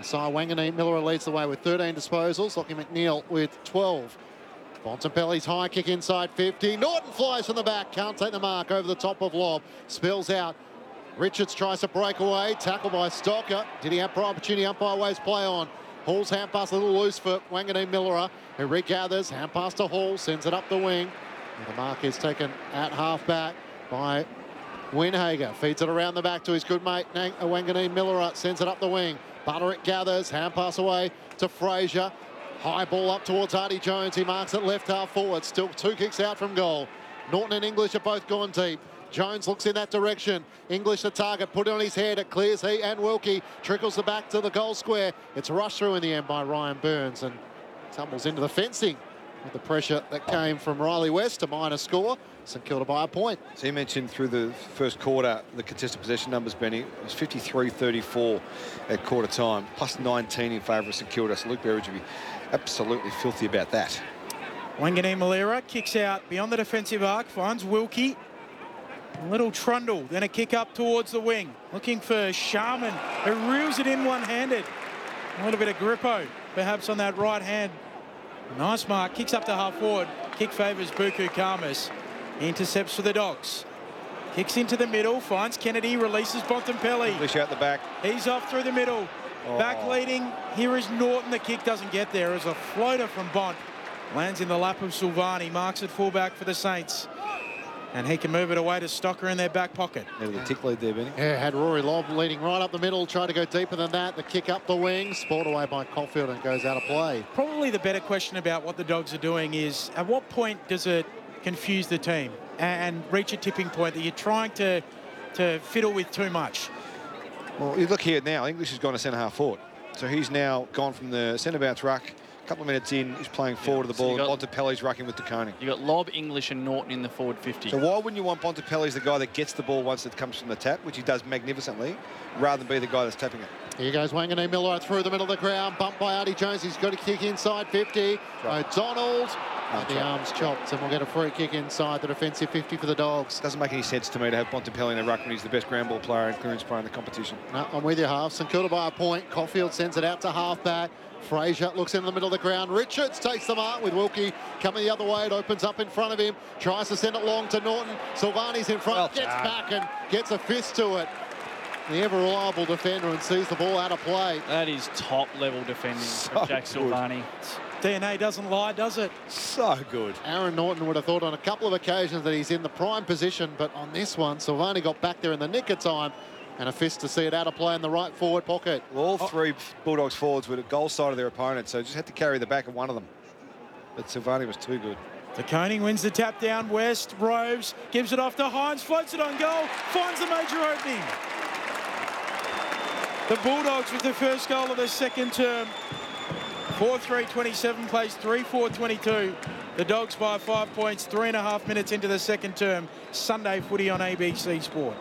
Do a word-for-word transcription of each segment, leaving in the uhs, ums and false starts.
Masai Wanganeen Miller leads the way with thirteen disposals. Lockie McNeil with twelve. Bontempelli's high kick inside fifty. Norton flies from the back. Can't take the mark over the top of Lobb. Spills out. Richards tries to break away. Tackle by Stocker. Did he have opportunity? Umpire waves play on. Hall's hand pass a little loose for Wanganeen Miller, who regathers. Hand pass to Hall. Sends it up the wing. And the mark is taken at half back by Winhager. Feeds it around the back to his good mate Wanganeen Miller. Sends it up the wing. Butterick gathers. Hand pass away to Fraser. High ball up towards Hardy Jones. He marks it left half forward. Still two kicks out from goal. Norton and English have both gone deep. Jones looks in that direction. English the target. Put it on his head. It clears he and Wilkie. Trickles the back to the goal square. It's rushed through in the end by Ryan Burns and tumbles into the fencing with the pressure that came from Riley West. A minor score. St Kilda by a point. So you mentioned through the first quarter the contested possession numbers, Benny. It was fifty-three thirty-four at quarter time, plus nineteen in favour of St Kilda. So Luke Berridge would be absolutely filthy about that. Wanganeen Miller kicks out beyond the defensive arc, finds Wilkie. A little trundle, then a kick up towards the wing. Looking for Sharman, who reels it in one-handed. A little bit of grippo, perhaps on that right hand. Nice mark, kicks up to half forward. Kick favours Buku Khamis. Intercepts for the Dogs. Kicks into the middle, finds Kennedy, releases Bontempelli. English out the back. He's off through the middle. Oh. Back leading, here is Norton. The kick doesn't get there as a floater from Bont. Lands in the lap of Silvani, marks at fullback for the Saints. And he can move it away to Stocker in their back pocket. Yeah, the tick lead there, Benny. Yeah, had Rory Lobb leading right up the middle, tried to go deeper than that. The kick up the wing, spoiled away by Caulfield and goes out of play. Probably the better question about what the Dogs are doing is, at what point does it confuse the team and reach a tipping point that you're trying to, to fiddle with too much? Well, you look here now, English has gone to centre half forward. So he's now gone from the centre bounce ruck. A couple of minutes in, he's playing forward yeah, of the ball, so and Bontempelli's rucking with De Koning. You got Lobb, English and Norton in the forward fifty. So why wouldn't you want Bontempelli's the guy that gets the ball once it comes from the tap, which he does magnificently, rather than be the guy that's tapping it? Here goes Wanganeen Miller through the middle of the ground, bumped by Artie Jones. He's got a kick inside fifty. O'Donnell, and the arms chopped, and we'll get a free kick inside the defensive fifty for the Dogs. Doesn't make any sense to me to have Bontempelli in the ruck when he's the best ground ball player and clearance player in the competition. No, I'm with you, half. St Kilda by a point. Caulfield sends it out to half-back. Fraser looks into the middle of the ground. Richards takes the mark with Wilkie coming the other way. It opens up in front of him. Tries to send it long to Norton. Silvani's in front, Well gets done. back and gets a fist to it. The ever-reliable defender and sees the ball out of play. That is top-level defending So from Jack good. Silvani. D N A doesn't lie, does it? So good. Aaron Norton would have thought on a couple of occasions that he's in the prime position, but on this one, Silvani got back there in the nick of time and a fist to see it out of play in the right forward pocket. Well, all three Bulldogs forwards were at goal side of their opponent, so just had to carry the back of one of them. But Silvani was too good. De Koning wins the tap down west. Roves gives it off to Hines, floats it on goal, finds the major opening. The Bulldogs with the first goal of the second term. four three twenty-seven plays three four twenty-two. The Dogs by five points, three and a half minutes into the second term. Sunday footy on A B C Sport.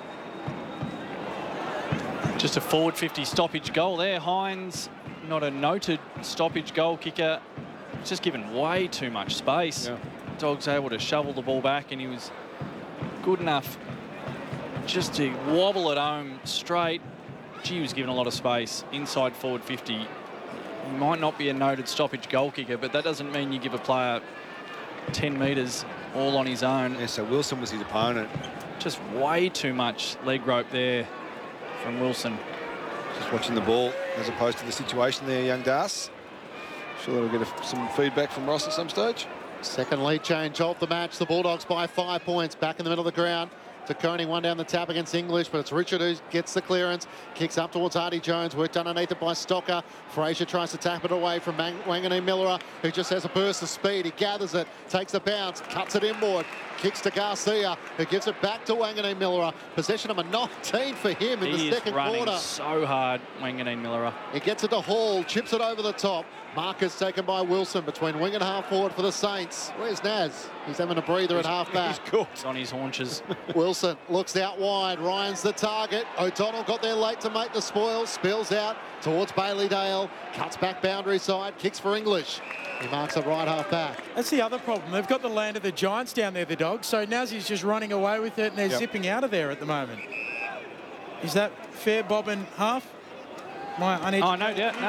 Just a forward fifty stoppage goal there. Hines, not a noted stoppage goal kicker. Just given way too much space. Yeah. Dogs able to shovel the ball back, and he was good enough just to wobble it home straight. Gee, he was given a lot of space inside forward fifty. He might not be a noted stoppage goal kicker, but that doesn't mean you give a player ten metres all on his own. Yeah, so Wilson was his opponent. Just way too much leg rope there from Wilson. Just watching the ball as opposed to the situation there, young Das. Sure that'll get a, some feedback from Ross at some stage. Second lead change of the match. The Bulldogs by five points. Back in the middle of the ground. De Koning one down the tap against English, but it's Richard who gets the clearance. Kicks up towards Hardy Jones. Worked underneath it by Stocker. Fraser tries to tap it away from Wanganeen Miller, who just has a burst of speed. He gathers it, takes the bounce, cuts it inboard. Kicks to Garcia, who gives it back to Wanganeen Miller. Possession number nineteen for him in He the is second running quarter. so hard, Wanganeen Miller. He gets it to Hall, chips it over the top. Markers taken by Wilson between wing and half forward for the Saints. Where's Naz? He's having a breather at half back. He's good. He's on his haunches. Wilson looks out wide. Ryan's the target. O'Donnell got there late to make the spoil. Spills out towards Bailey Dale. Cuts back boundary side. Kicks for English. He marks it right half back. That's the other problem. They've got the land of the Giants down there, the Dogs. So Nazi's just running away with it, and they're Yep. zipping out of there at the moment. Is that fair, Bob and half? My, I need Oh, to no doubt. No.